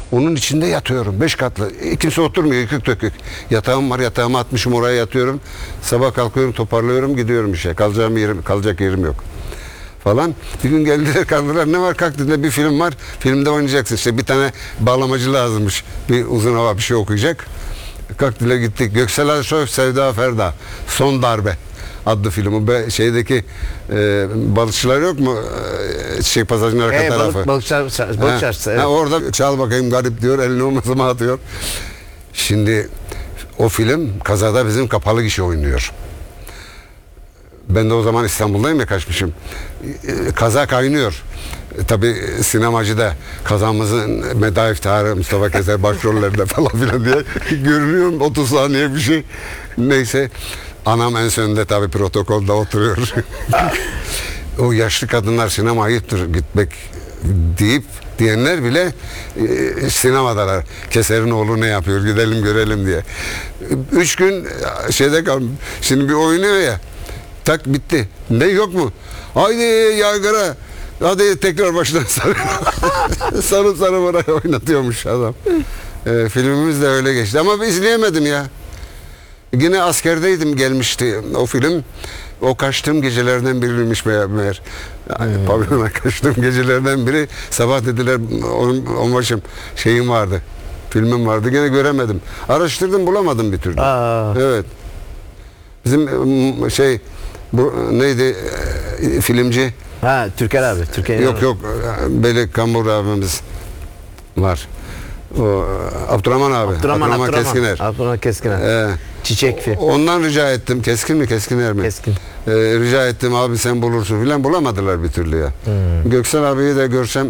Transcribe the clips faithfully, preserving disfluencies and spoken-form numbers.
Onun içinde yatıyorum. Beş katlı. Kimse oturmuyor. Yıkık dökük. Yatağım var. Yatağımı atmışım, oraya yatıyorum. Sabah kalkıyorum, toparlıyorum, gidiyorum işe. Kalacağım yerim, kalacak yerim yok. Falan. Bir gün geldiler, kaldılar. Ne var? Kalk dediler. Bir film var. Filmde oynayacaksın. İşte bir tane bağlamacı lazımmış. Bir uzun hava bir şey okuyacak. Kalktılar, gittik. Göksel Ersoy, Sevda Ferda. Son Darbe adlı filmi. Be, şeydeki e, balıkçılar yok mu? E, Çiçek Pasajı'nın arka E, tarafı. balık, balıkçılar, balık çarşısı, evet. Ha, orada çal bakayım garip diyor. Elini omuzuma atıyor. Şimdi o film kazada bizim kapalı gişe oynuyor. Ben de o zaman İstanbul'dayım ya, kaçmışım. E, kaza kaynıyor. E, tabii sinemacıda kazamızın meda iftiharı Mustafa Keser başrollerde falan filan diye görünüyorum. otuz saniye bir şey. Neyse. Anam en sonunda tabii protokolda oturuyor. O yaşlı kadınlar sinema ayıptır gitmek deyip diyenler bile e, sinemadalar. Keser'in oğlu ne yapıyor, gidelim görelim diye. Üç gün şeyde kaldım. Şimdi bir oynuyor ya. Tak bitti. Ne yok mu? Haydi yaygara. Hadi tekrar baştan sarı. sarı sarı bana oynatıyormuş adam. E, filmimiz de öyle geçti. Ama izleyemedim ya. Yine askerdeydim, gelmişti o film. O kaçtığım gecelerden biriymiş meğer. meğer. Yani hmm. Pavyona kaçtığım gecelerden biri. Sabah dediler on, on başım şeyim vardı. Filmim vardı. Gene göremedim. Araştırdım, bulamadım bir türlü. Aa. Evet. Bizim şey bu neydi filmci? Ha, Türker abi. Türker yok abi. yok. Belli Kambur abimiz var. O Abdurrahman abi. Abdurrahman, Abdurrahman Keskiner. Abdurrahman Keskiner. Ee, Çiçek film. Ondan rica ettim. Keskin mi Keskiner mi? Keskin. Ee, rica ettim, abi sen bulursun filan, bulamadılar bir türlü ya. Hmm. Göksel abiyi de görsem.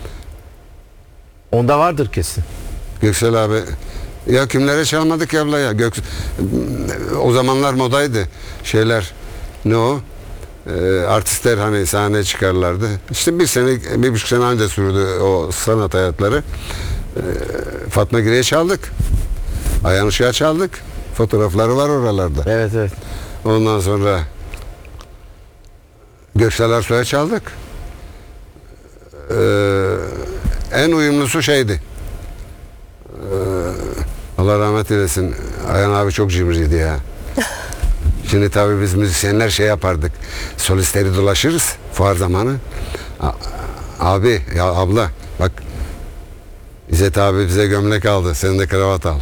Onda vardır kesin. Göksel abi. Ya kimlere çalmadık ya abla ya. Gök... O zamanlar modaydı. Şeyler. Ne o? Ee, artistler hani sahneye çıkarlardı. İşte bir sene, bir buçuk sene önce sürdü o sanat hayatları. Ee, Fatma Gire'ye çaldık. Ayhan Işık'a çaldık. Fotoğrafları var oralarda. Evet evet. Ondan sonra Göksel Ersoy'a çaldık. Ee, en uyumlusu şeydi. Ee, Allah rahmet eylesin. Ayhan abi çok cimriydi ya. Şimdi tabii biz müzisyenler şey yapardık. Solistleri dolaşırız fuar zamanı. A abi ya abla bak, İzzet abi bize gömlek aldı. Sen de kravat al.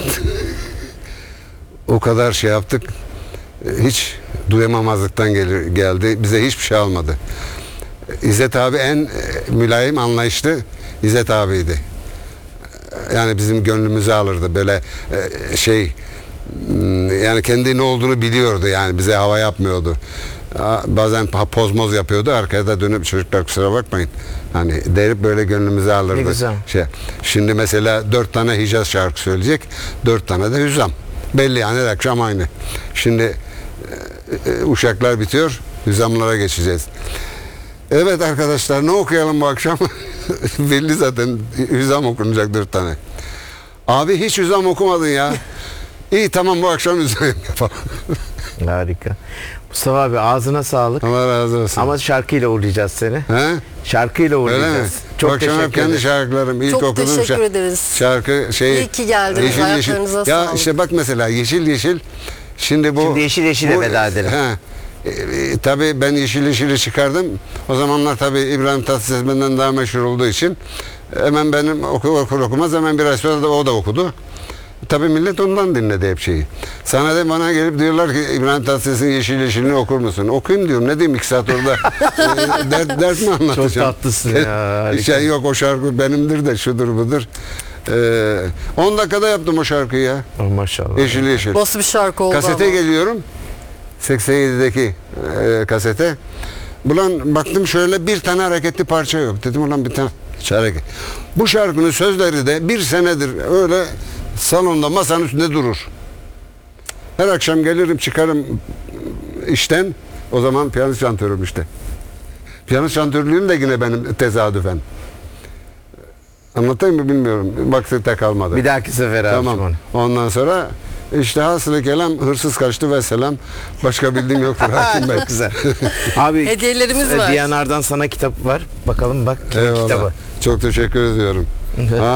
O kadar şey yaptık. Hiç duyamamazlıktan gelir, geldi. Bize hiçbir şey almadı. İzzet abi en mülayim, anlayışlı İzzet abiydi. Yani bizim gönlümüzü alırdı. Böyle şey, yani kendi ne olduğunu biliyordu. Yani bize hava yapmıyordu. Bazen pozmoz yapıyordu. Arkaya da dönüp çocuklar kusura bakmayın. Hani derip böyle gönlümüzü alırdı. Ne güzel. Şey, şimdi mesela dört tane Hicaz şarkı söyleyecek. Dört tane de Hüzzam. Belli yani, her akşam aynı. Şimdi e, uşaklar bitiyor. Hüzzamlara geçeceğiz. Evet arkadaşlar, ne okuyalım bu akşam? Belli zaten, Hüzzam okunacak dört tane. Abi hiç Hüzzam okumadın ya. İyi tamam, bu akşam Hüzzam yapalım. Harika. Mustafa abi ağzına sağlık. Allah razı olsun. Ama şarkıyla uğurlayacağız seni. He? Şarkıyla uğurlayacağız. Çok Çok akşam teşekkür hep kendi ederim. şarkılarım. İlk Çok okuduğum teşekkür şarkı, ederiz. şarkı şey. İyi ki geldiniz. Ayaklarınıza Ya sağlık. işte bak mesela Yeşil Yeşil. Şimdi bu. Şimdi Yeşil Yeşil'e bu, veda edelim. He. E, e, tabii ben Yeşil Yeşil'i çıkardım. O zamanlar tabii İbrahim Tatlıses benden daha meşhur olduğu için hemen benim oku, okur okumaz hemen bir ay sonra da o da okudu. Tabii millet ondan dinledi hep şeyi. Sana da bana gelip diyorlar ki İbrahim Tatlıses'in Yeşil Yeşil'ini okur musun? Okuyayım diyorum. Ne diyeyim iki saat orada e, dert, dert mi anlatacağım? Çok tatlısın ya. Şey yok, o şarkı benimdir de şudur budur. Ee, on dakikada yaptım o şarkıyı ya. Oh, maşallah. Yeşil Yeşil. Nasıl bir şarkı oldu Kasete ama. geliyorum. seksen yedideki e, kasete. Ulan baktım şöyle bir tane hareketli parça yok. Dedim ulan bir tane hareket. Bu şarkının sözleri de bir senedir öyle salonda masanın üstünde durur. Her akşam gelirim çıkarım işten. O zaman piyano şantörüm işte. Piyano şantörlüğüm de yine benim tesadüfen. Anlatayım mı bilmiyorum. Vaktite kalmadı. Bir dahaki sefer abi. Tamam. Ondan sonra işte hasılı kelam hırsız kaçtı ve selam. Başka bildiğim yoktur hakim bey. Çok güzel. Abi hediyelerimiz var. Diyanar'dan sana kitap var. Bakalım bak. Eyvallah. Kitabı. Çok teşekkür ediyorum.